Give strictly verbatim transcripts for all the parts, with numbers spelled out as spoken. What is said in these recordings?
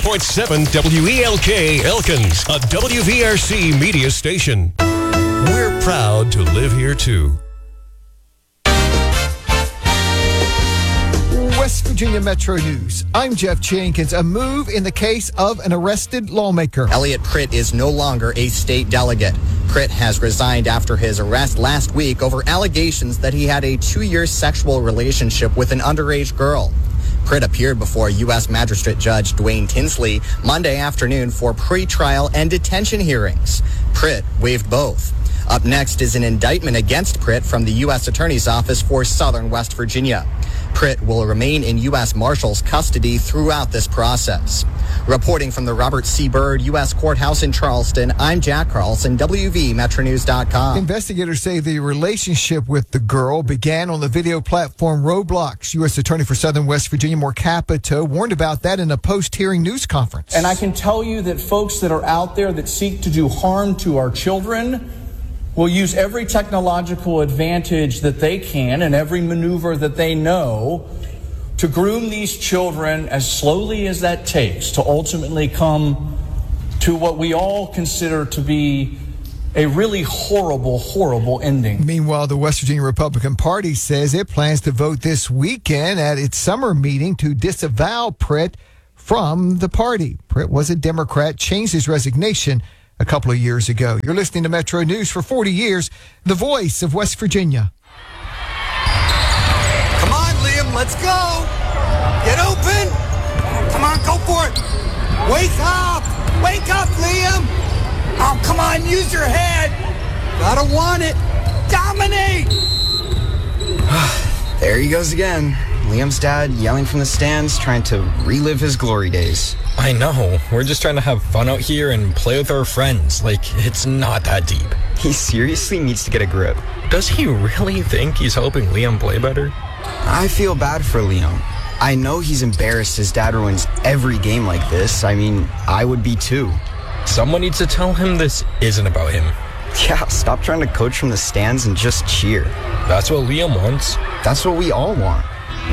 point seven W E L K Elkins, a W V R C media station. We're proud to live here, too. West Virginia Metro News. I'm Jeff Jenkins. A move in the case of an arrested lawmaker. Elliot Pritt is no longer a state delegate. Pritt has resigned after his arrest last week over allegations that he had a two-year sexual relationship with an underage girl. Pritt appeared before U S Magistrate Judge Dwayne Tinsley Monday afternoon for pretrial and detention hearings. Pritt waived both. Up next is an indictment against Pritt from the U S Attorney's Office for Southern West Virginia. Pritt will remain in U S Marshals custody throughout this process. Reporting from the Robert C. Byrd U S Courthouse in Charleston, I'm Jack Carlson, W V Metro News dot com. Investigators say the relationship with the girl began on the video platform Roblox. U S Attorney for Southern West Virginia, Moore Capito, warned about that in a post-hearing news conference. And I can tell you that folks that are out there that seek to do harm to our children will use every technological advantage that they can and every maneuver that they know to groom these children as slowly as that takes to ultimately come to what we all consider to be a really horrible, horrible ending. Meanwhile, the West Virginia Republican Party says it plans to vote this weekend at its summer meeting to disavow Pritt from the party. Pritt was a Democrat, changed his resignation a couple of years ago. You're listening to Metro News for forty years, the voice of West Virginia. Come on, Liam, let's go. Get open. Come on, go for it. Wake up. Wake up, Liam. Oh, come on, use your head. Gotta want it. Dominate. There he goes again. Liam's dad yelling from the stands, trying to relive his glory days. I know. We're just trying to have fun out here and play with our friends. Like, it's not that deep. He seriously needs to get a grip. Does he really think he's helping Liam play better? I feel bad for Liam. I know he's embarrassed his dad ruins every game like this. I mean, I would be too. Someone needs to tell him this isn't about him. Yeah, stop trying to coach from the stands and just cheer. That's what Liam wants. That's what we all want.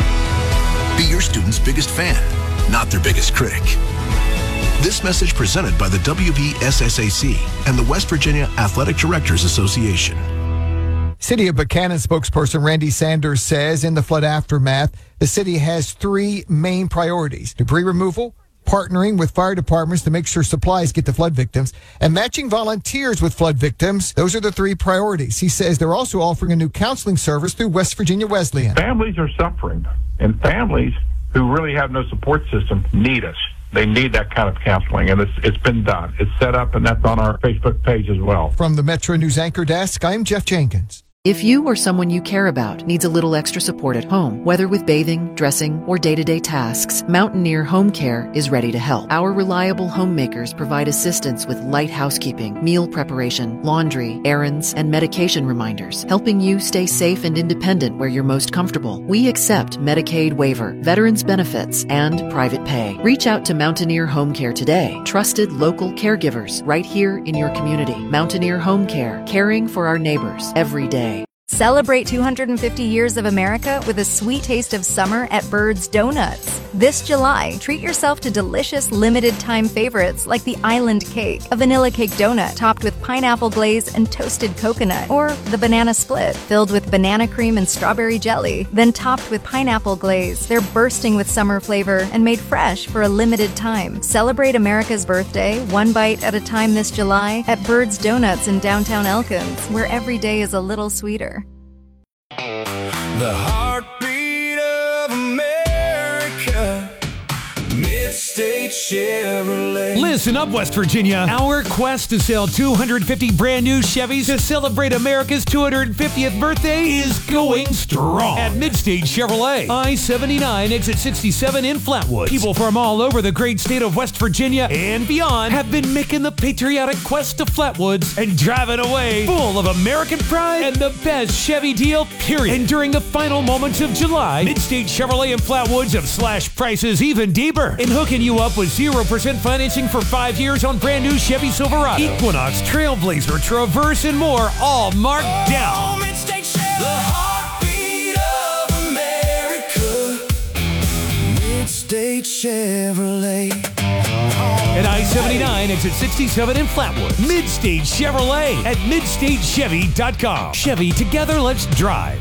Be your student's biggest fan, not their biggest critic. This message presented by the W V S S A C and the West Virginia Athletic Directors Association. City of Buchanan spokesperson Randy Sanders says in the flood aftermath, the city has three main priorities: debris removal, partnering with fire departments to make sure supplies get to flood victims, and matching volunteers with flood victims. Those are the three priorities. He says they're also offering a new counseling service through West Virginia Wesleyan. Families are suffering, and families who really have no support system need us. They need that kind of counseling, and it's, it's been done. It's set up, and that's on our Facebook page as well. From the Metro News Anchor Desk, I'm Jeff Jenkins. If you or someone you care about needs a little extra support at home, whether with bathing, dressing, or day-to-day tasks, Mountaineer Home Care is ready to help. Our reliable homemakers provide assistance with light housekeeping, meal preparation, laundry, errands, and medication reminders, helping you stay safe and independent where you're most comfortable. We accept Medicaid waiver, veterans benefits, and private pay. Reach out to Mountaineer Home Care today. Trusted local caregivers right here in your community. Mountaineer Home Care, caring for our neighbors every day. Celebrate two hundred fifty years of America with a sweet taste of summer at Bird's Donuts. This July, treat yourself to delicious limited-time favorites like the Island Cake, a vanilla cake donut topped with pineapple glaze and toasted coconut, or the Banana Split, filled with banana cream and strawberry jelly, then topped with pineapple glaze. They're bursting with summer flavor and made fresh for a limited time. Celebrate America's birthday, one bite at a time this July at Bird's Donuts in downtown Elkins, where every day is a little sweeter. The heartbeat of America, Mid-State Chevrolet. Listen up, West Virginia. Our quest to sell two hundred fifty brand new Chevys to celebrate America's two hundred fiftieth birthday is going strong at Mid-State Chevrolet. I seventy-nine, exit sixty-seven in Flatwoods. People from all over the great state of West Virginia and beyond have been making the patriotic quest to Flatwoods and driving away full of American pride and the best Chevy deal, period. And during the final moments of July, Mid-State Chevrolet and Flatwoods have slashed prices even deeper and hooking you up with zero percent financing for five years on brand new Chevy Silverado, Equinox, Trailblazer, Traverse, and more, all marked down. Mid-State Chevrolet, the heartbeat of America, Mid-State Chevrolet. seventy-nine, exit sixty-seven in Flatwood. Midstage Chevrolet at midstage chevy dot com. Chevy, together, let's drive.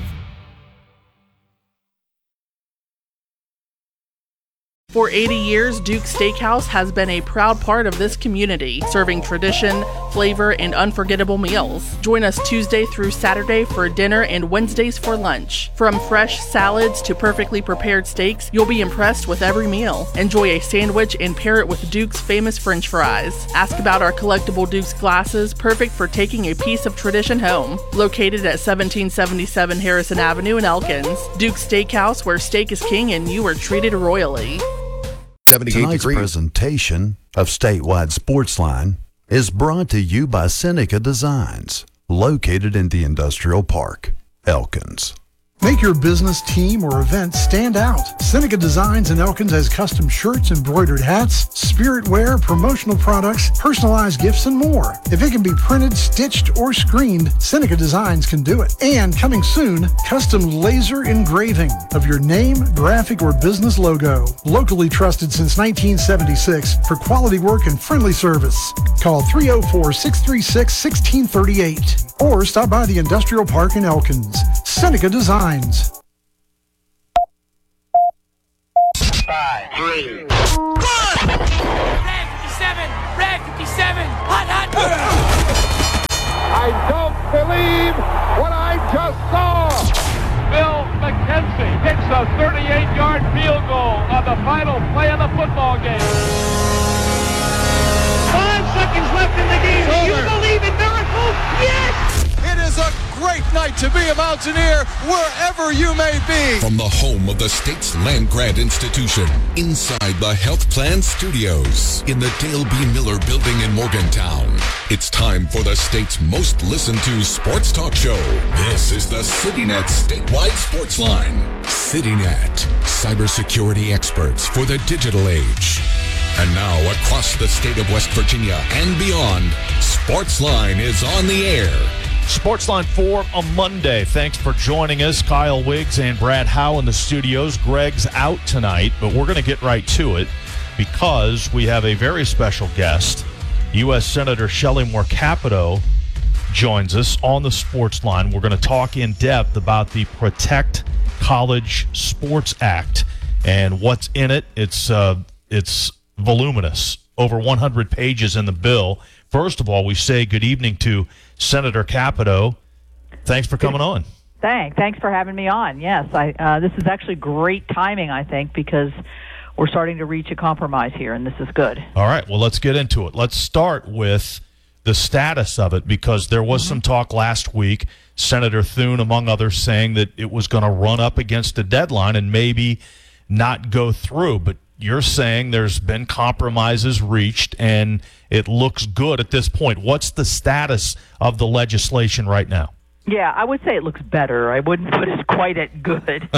For eighty years, Duke's Steakhouse has been a proud part of this community, serving tradition, flavor, and unforgettable meals. Join us Tuesday through Saturday for dinner and Wednesdays for lunch. From fresh salads to perfectly prepared steaks, you'll be impressed with every meal. Enjoy a sandwich and pair it with Duke's famous French fries. Ask about our collectible Duke's glasses, perfect for taking a piece of tradition home. Located at seventeen seventy-seven Harrison Avenue in Elkins. Duke's Steakhouse, where steak is king and you are treated royally. Tonight's presentation of Statewide Sportsline is brought to you by Seneca Designs, located in the Industrial Park, Elkins. Make your business, team, or event stand out. Seneca Designs in Elkins has custom shirts, embroidered hats, spirit wear, promotional products, personalized gifts, and more. If it can be printed, stitched, or screened, Seneca Designs can do it. And coming soon, custom laser engraving of your name, graphic, or business logo. Locally trusted since nineteen seventy-six for quality work and friendly service. Call three oh four, six three six, one six three eight or stop by the Industrial Park in Elkins. Seneca Designs. Five, three, one! Red fifty-seven! Red fifty-seven! Hot, hot! I don't believe what I just saw! Bill McKenzie hits a thirty-eight-yard field goal on the final play of the football game. Five seconds left in the game. Do you believe in miracles? Yes! It is a great night to be a Mountaineer wherever you may be. From the home of the state's land-grant institution, inside the Health Plan Studios, in the Dale B. Miller Building in Morgantown, it's time for the state's most listened to sports talk show. This is the CityNet Statewide Sports Line. CityNet, cybersecurity experts for the digital age. And now, across the state of West Virginia and beyond, Sportsline is on the air. Sportsline for a Monday. Thanks for joining us. Kyle Wiggs and Brad Howe in the studios. Greg's out tonight, but we're going to get right to it because we have a very special guest. U S Senator Shelley Moore Capito joins us on the Sportsline. We're going to talk in depth about the Protect College Sports Act and what's in it. It's uh, it's voluminous, over one hundred pages in the bill. First of all, we say good evening to Senator Capito. Thanks for coming on. Thanks. Thanks for having me on. Yes, I, uh, this is actually great timing, I think, because we're starting to reach a compromise here, and this is good. All right. Well, let's get into it. Let's start with the status of it, because there was mm-hmm. some talk last week, Senator Thune, among others, saying that it was going to run up against a deadline and maybe not go through. But you're saying there's been compromises reached, and it looks good at this point. What's the status of the legislation right now? Yeah, I would say it looks better. I wouldn't put it quite at good.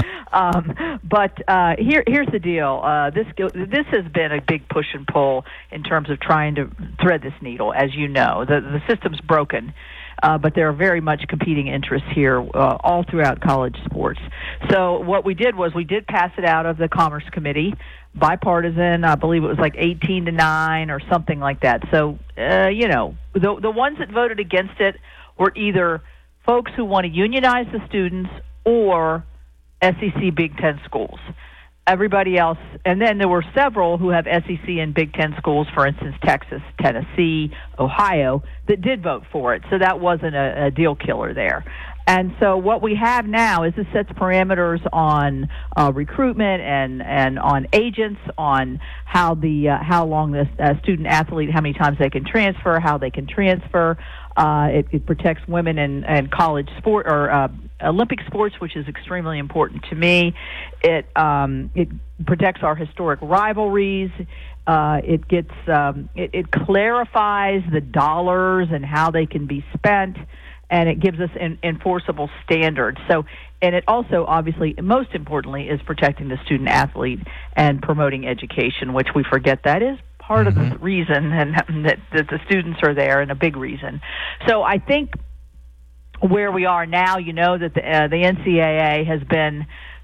um, but uh, here, here's the deal. Uh, this this has been a big push and pull in terms of trying to thread this needle, as you know. The, the system's broken. Uh, but there are very much competing interests here uh, all throughout college sports. So what we did was we did pass it out of the Commerce Committee, bipartisan. I believe it was like eighteen to nine or something like that. So, uh, you know, the, the ones that voted against it were either folks who want to unionize the students or S E C Big Ten schools. Everybody else, and then there were several who have S E C and Big Ten schools, for instance, Texas, Tennessee, Ohio, that did vote for it. So that wasn't a, a deal killer there. And so what we have now is it sets parameters on uh, recruitment and, and on agents, on how the uh, how long the uh, student athlete, how many times they can transfer, how they can transfer. Uh, it, it protects women in, in college sport or uh, Olympic sports, which is extremely important to me. It um, it protects our historic rivalries. Uh, it gets um, it, it clarifies the dollars and how they can be spent, and it gives us an enforceable standards. So, and it also, obviously, most importantly, is protecting the student athlete and promoting education, which we forget that is part mm-hmm. of the reason and that, that the students are there, and a big reason. So I think where we are now, you know that the, uh, the N C double A has been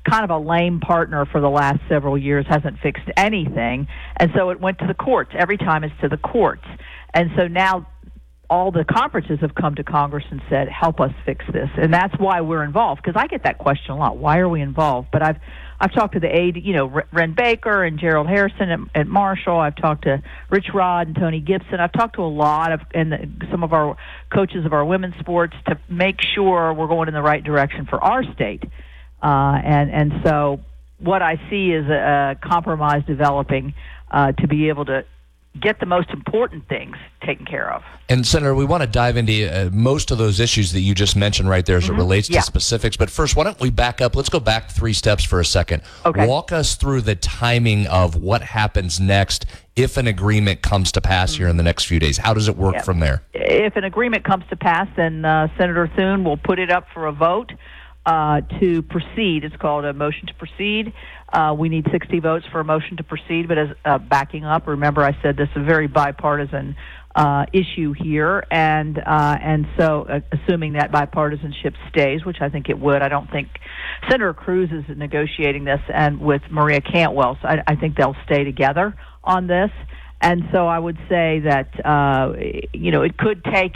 kind of a lame partner for the last several years, hasn't fixed anything, and so it went to the courts. Every time it's to the courts. And so now all the conferences have come to Congress and said, help us fix this. And that's why we're involved, because I get that question a lot. Why are we involved? But I've I've talked to the aide, you know, Ren Baker and Gerald Harrison at, at Marshall. I've talked to Rich Rod and Tony Gibson. I've talked to a lot of and the, some of our coaches of our women's sports to make sure we're going in the right direction for our state. Uh, and, and so what I see is a, a compromise developing uh, to be able to get the most important things taken care of. And Senator, we want to dive into uh, most of those issues that you just mentioned right there as mm-hmm. it relates yeah. to specifics. But first, why don't we back up? Let's go back three steps for a second. Okay. Walk us through the timing of what happens next if an agreement comes to pass mm-hmm. here in the next few days. How does it work yeah. from there? If an agreement comes to pass, then uh, Senator Thune will put it up for a vote uh, to proceed. It's called a motion to proceed. Uh, we need sixty votes for a motion to proceed, but as uh, backing up, remember I said this is a very bipartisan uh, issue here, and uh, and so uh, assuming that bipartisanship stays, which I think it would, I don't think Senator Cruz is negotiating this, and with Maria Cantwell, so I, I think they'll stay together on this, and so I would say that uh, you know it could take.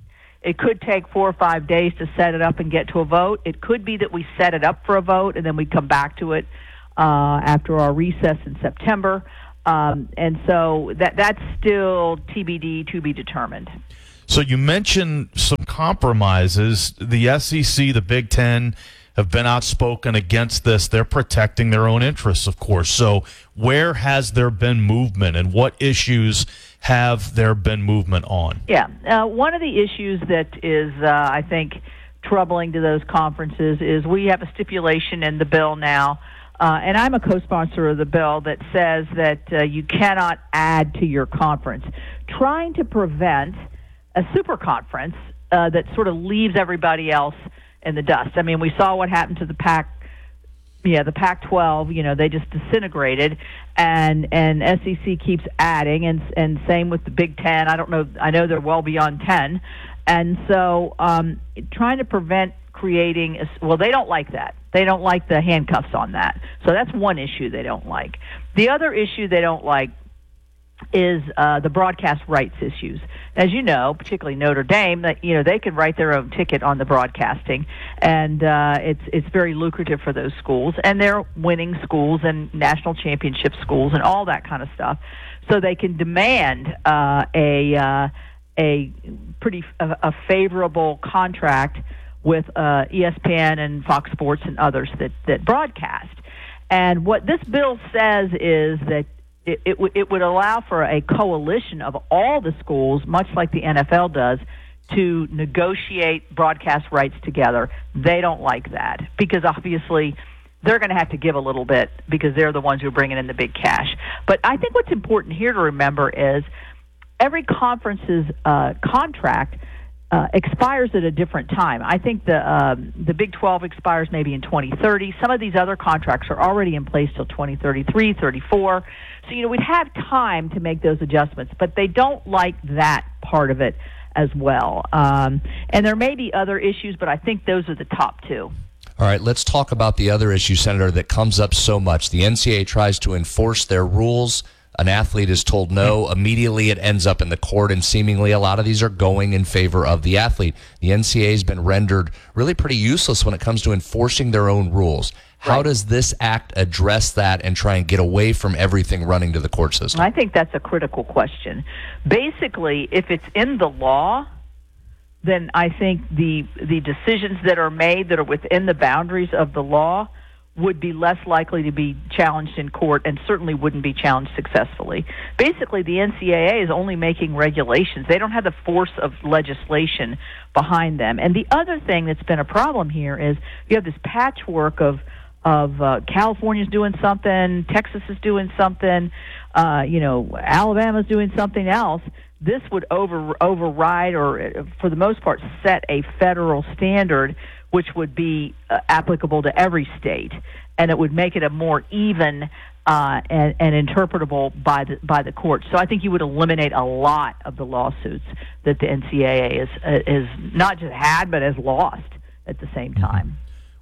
It could take four or five days to set it up and get to a vote. It could be that we set it up for a vote and then we come back to it uh, after our recess in September. Um, and so that that's still T B D, to be determined. So you mentioned some compromises. The S E C, the Big Ten, have been outspoken against this. They're protecting their own interests, of course. So where has there been movement, and what issues have there been movement on? Yeah. Uh, one of the issues that is, uh, I think, troubling to those conferences is we have a stipulation in the bill now, uh, and I'm a co-sponsor of the bill, that says that uh, you cannot add to your conference, trying to prevent a super conference uh, that sort of leaves everybody else in the dust. I mean, we saw what happened to the Pac, yeah, the Pac twelve. You know, they just disintegrated, and and S E C keeps adding, and and same with the Big Ten. I don't know. I know they're well beyond ten, and so um, trying to prevent creating. A, well, they don't like that. They don't like the handcuffs on that. So that's one issue they don't like. The other issue they don't like is uh, the broadcast rights issues. As you know, particularly Notre Dame, that you know they can write their own ticket on the broadcasting, and uh, it's it's very lucrative for those schools, and they're winning schools and national championship schools and all that kind of stuff. So they can demand uh, a uh, a pretty a, a favorable contract with uh, E S P N and Fox Sports and others that that broadcast. And what this bill says is that It, it, w- it would allow for a coalition of all the schools, much like the N F L does, to negotiate broadcast rights together. They don't like that because obviously they're going to have to give a little bit because they're the ones who are bringing in the big cash. But I think what's important here to remember is every conference's uh, contract Uh, expires at a different time. I think the um, the Big twelve expires maybe in twenty thirty. Some of these other contracts are already in place till twenty thirty-three, thirty-four. So, you know, we'd have time to make those adjustments, but they don't like that part of it as well. Um, and there may be other issues, but I think those are the top two. All right, let's talk about the other issue, Senator, that comes up so much. The N C double A tries to enforce their rules. An athlete is told no, immediately it ends up in the court, and seemingly a lot of these are going in favor of the athlete. The N C double A has been rendered really pretty useless when it comes to enforcing their own rules. How right. does this act address that and try and get away from everything running to the court system? I think that's a critical question. Basically, if it's in the law, then I think the the decisions that are made that are within the boundaries of the law would be less likely to be challenged in court and certainly wouldn't be challenged successfully. Basically, the N C double A is only making regulations. They don't have the force of legislation behind them. And the other thing that's been a problem here is you have this patchwork of of uh, California's doing something, Texas is doing something, uh, you know, Alabama's doing something else. This would over override or, for the most part, set a federal standard which would be uh, applicable to every state, and it would make it a more even uh, and, and interpretable by the by the courts. So I think you would eliminate a lot of the lawsuits that the N C double A is uh, is not just had but has lost at the same time.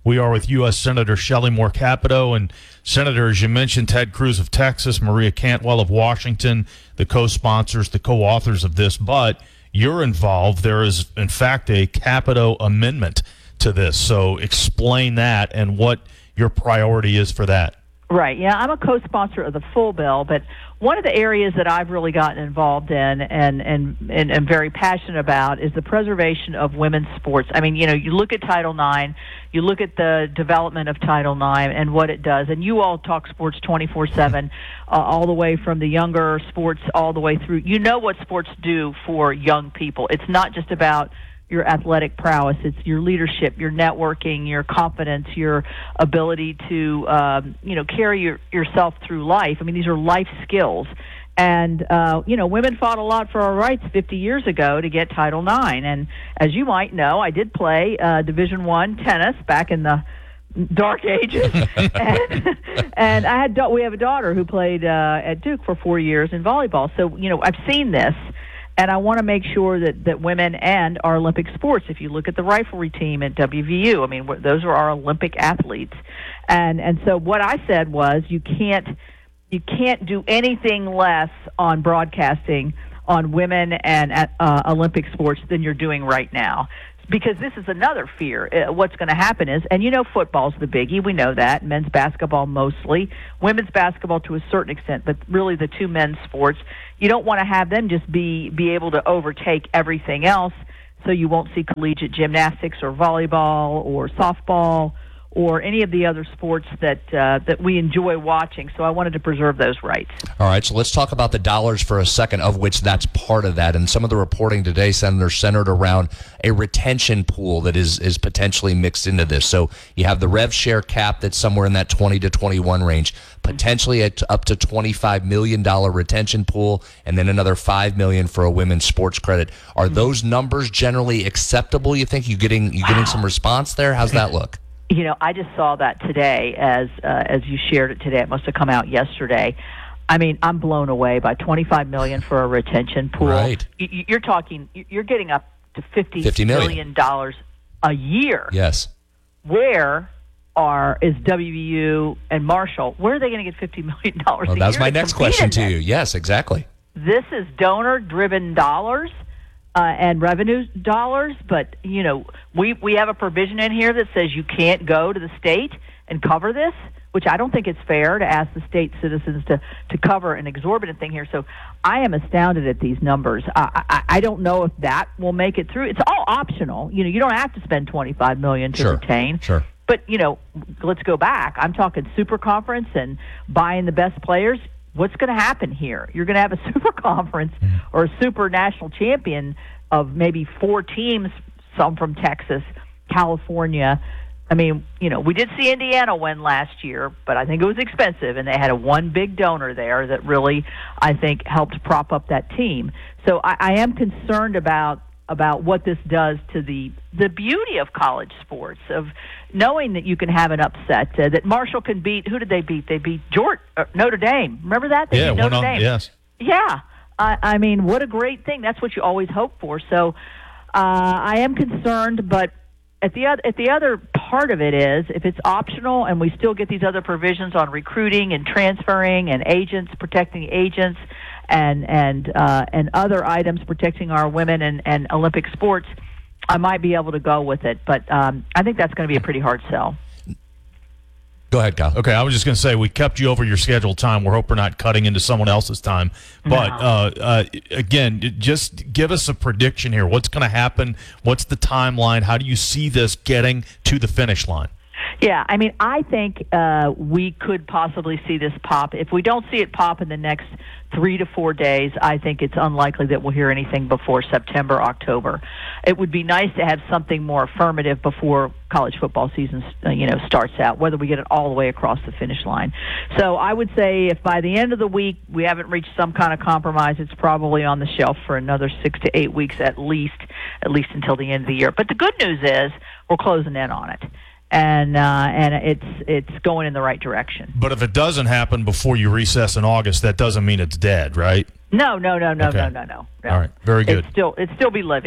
We are with U S Senator Shelley Moore Capito. And, Senator, as you mentioned, Ted Cruz of Texas, Maria Cantwell of Washington, the co-sponsors, the co-authors of this. But you're involved. There is, in fact, a Capito amendment to this. So explain that and what your priority is for that. Right. Yeah, I'm a co-sponsor of the full bill, but one of the areas that I've really gotten involved in and and and am very passionate about is the preservation of women's sports. I mean, you know, you look at Title nine, you look at the development of Title nine and what it does, and you all talk sports twenty-four seven, uh, all the way from the younger sports all the way through. You know what sports do for young people. It's not just about your athletic prowess. It's your leadership, your networking, your confidence, your ability to, um, you know, carry your, yourself through life. I mean, these are life skills. And, uh, you know, women fought a lot for our rights fifty years ago to get Title nine. And as you might know, I did play uh, Division One tennis back in the dark ages. and, and I had we have a daughter who played uh, at Duke for four years in volleyball. So, you know, I've seen this. And I want to make sure that, that women and our Olympic sports, if you look at the riflery team at W V U, I mean, those are our Olympic athletes. And and so what I said was you can't you can't do anything less on broadcasting on women and uh, Olympic sports than you're doing right now. Because this is another fear. Uh, what's going to happen is, and you know football's the biggie, we know that, men's basketball mostly, women's basketball to a certain extent, but really the two men's sports, you don't want to have them just be, be able to overtake everything else, so you won't see collegiate gymnastics or volleyball or softball or any of the other sports that uh, that we enjoy watching. So I wanted to preserve those rights. All right, so let's talk about the dollars for a second, of which that's part of that. And some of the reporting today, Senator, centered around a retention pool that is is potentially mixed into this. So you have the rev share cap that's somewhere in that twenty to twenty-one range, potentially at up to twenty-five million dollars retention pool, and then another five million dollars for a women's sports credit. Are those numbers generally acceptable, you think? You getting you getting some response there? How's that look? You know, I just saw that today as uh, as you shared it today. It must have come out yesterday. I mean, I'm blown away by twenty-five million dollars for a retention pool. Right. You, you're talking, you're getting up to fifty, fifty million million dollars a year. Yes. Where are is W V U and Marshall? Where are they going to get fifty million dollars well, a that was year? my next question to you. Yes, exactly. This is donor-driven dollars. Uh, and revenue dollars, but you know we we have a provision in here that says you can't go to the state and cover this, which I don't think it's fair to ask the state citizens to to cover an exorbitant thing here. So I am astounded at these numbers. I, I, I don't know if that will make it through. It's all optional. You know, you don't have to spend twenty-five million dollars to sure. retain. Sure. But you know, let's go back. I'm talking super conference and buying the best players. What's going to happen here? You're going to have a super conference or a super national champion of maybe four teams, some from Texas, California. I mean, you know, we did see Indiana win last year, but I think it was expensive, and they had a one big donor there that really, I think, helped prop up that team. So I, I am concerned about about what this does to the the beauty of college sports, of knowing that you can have an upset, uh, that Marshall can beat, who did they beat? They beat Georgia, uh, Notre Dame. Remember that? They yeah, beat Notre on, Dame. Yes. Yeah. I, I mean, what a great thing. That's what you always hope for. So uh, I am concerned, but at the, at the other part of it is, if it's optional and we still get these other provisions on recruiting and transferring and agents, protecting agents, and and uh, and other items protecting our women and, and Olympic sports, I might be able to go with it. But um, I think that's going to be a pretty hard sell. Go ahead, Kyle. Okay, I was just going to say, we kept you over your scheduled time. We're hoping we're not cutting into someone else's time. But, No. uh, uh, again, just give us a prediction here. What's going to happen? What's the timeline? How do you see this getting to the finish line? Yeah, I mean, I think uh, we could possibly see this pop. If we don't see it pop in the next three to four days, I think it's unlikely that we'll hear anything before September, October. It would be nice to have something more affirmative before college football season, uh, you know, starts out, whether we get it all the way across the finish line. So I would say if by the end of the week we haven't reached some kind of compromise, it's probably on the shelf for another six to eight weeks at least, at least until the end of the year. But the good news is we're closing in on it. And uh, and it's it's going in the right direction. But if it doesn't happen before you recess in August, that doesn't mean it's dead, right? No, no, no, no, Okay. no, no, no, no. All right, very good. It's still it's still be living.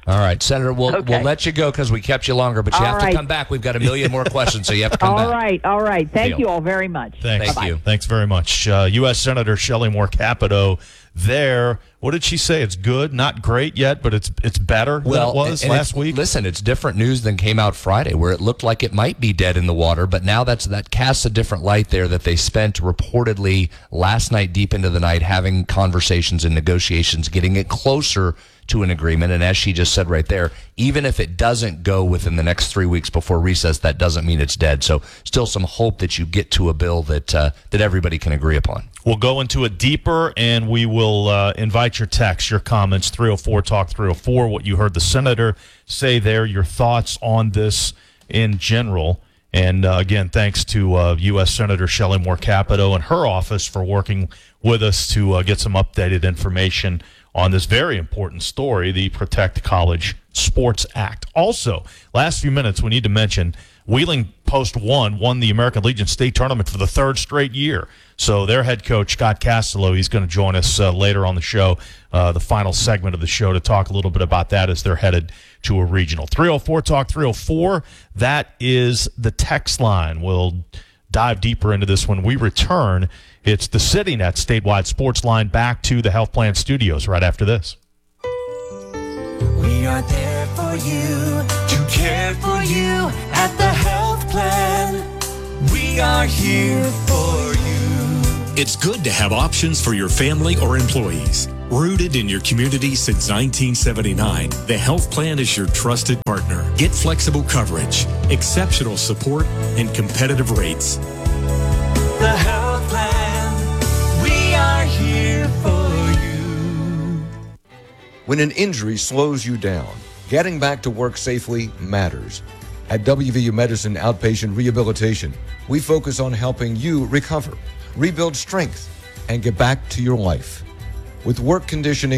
All right, Senator, we'll, Okay. we'll let you go because we kept you longer, but you All have right. to come back. We've got a million more questions, so you have to come All back. right, all right. Thank Deal. you all very much. Thanks. Thank Bye-bye. you. Thanks very much. Uh, U S. Senator Shelley Moore Capito there. What did she say? It's good, not great yet, but it's it's better than it was and last it's- week. Listen, it's different news than came out Friday, where it looked like it might be dead in the water, but now that's that casts a different light there. That they spent reportedly last night, deep into the night, having conversations and negotiations, getting it closer to an agreement. And as she just said right there, even if it doesn't go within the next three weeks before recess, that doesn't mean it's dead. So still some hope that you get to a bill that uh, that everybody can agree upon. We'll go into it deeper, and we will uh, invite your texts, your comments, three oh four Talk three oh four, what you heard the senator say there, your thoughts on this in general. And, uh, again, thanks to uh, U S. Senator Shelley Moore Capito and her office for working with us to uh, get some updated information on this very important story, the Protect College Sports Act. Also, last few minutes, we need to mention Wheeling Post One won the American Legion State Tournament for the third straight year. So their head coach, Scott Castello, he's going to join us uh, later on the show, uh, the final segment of the show, to talk a little bit about that as they're headed to a regional. three oh four Talk three oh four, that is the text line. We'll dive deeper into this when we return. It's the CityNet statewide sports line, back to the Health Plan Studios right after this. We are there for you, to care for you at the Health Plan. We are here for you. It's good to have options for your family or employees. Rooted in your community since nineteen seventy-nine, the Health Plan is your trusted partner. Get flexible coverage, exceptional support, and competitive rates. The Health Plan, we are here for you. When an injury slows you down, getting back to work safely matters. At W V U Medicine Outpatient Rehabilitation, we focus on helping you recover, rebuild strength, and get back to your life. With work conditioning